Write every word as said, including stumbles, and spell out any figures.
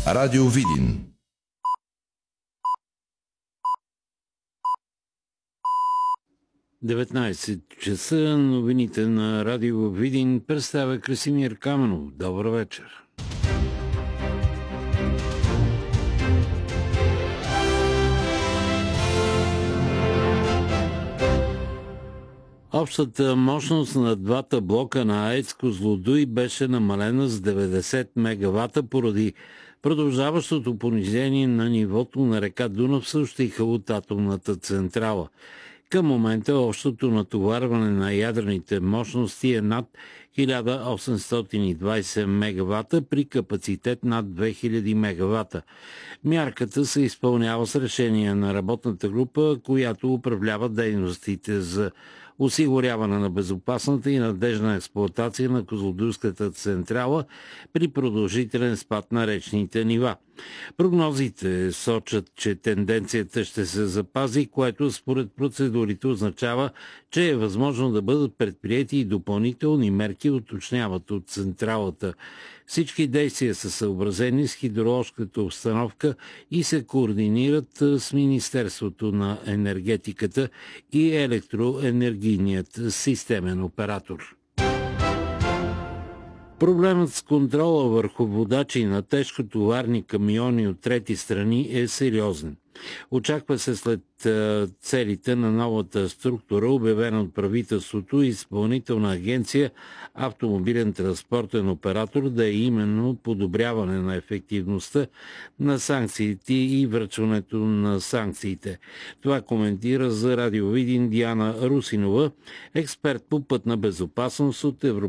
Радио Видин. деветнайсет часа, новините на Радио Видин представя Красимир Каменов. Добър вечер. Общата мощност на двата блока на АЕЦ Козлодуй беше намалена с деветдесет мегавата поради продължаващото понижение на нивото на река Дунав, съобщиха от атомната централа. Към момента общото натоварване на ядрените мощности е над хиляда осемстотин и двайсет мегавата при капацитет над две хиляди мегавата. Мярката се изпълнява с решение на работната група, която управлява дейностите за осигуряване на безопасната и надежна експлоатация на Козлодуйската централа при продължителен спад на речните нива. Прогнозите сочат, че тенденцията ще се запази, което според процедурите означава, че е възможно да бъдат предприети и допълнителни мерки, уточняват от централата. Всички действия са съобразени с хидроложката обстановка и се координират с Министерството на енергетиката и електроенергийният системен оператор. Проблемът с контрола върху водачи на тежкотоварни камиони от трети страни е сериозен. Очаква се след целите на новата структура, обявена от правителството и Изпълнителна агенция автомобилен транспортен оператор, да е именно подобряване на ефективността на санкциите и връчването на санкциите. Това коментира за Радио Видин Диана Русинова, експерт по пътна безопасност от Европейския